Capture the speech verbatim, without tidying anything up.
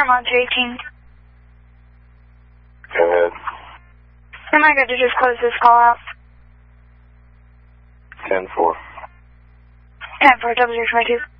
Paramount two eighteen. Go ahead. Am I good to just close this call out? ten four. ten four, W twenty-two.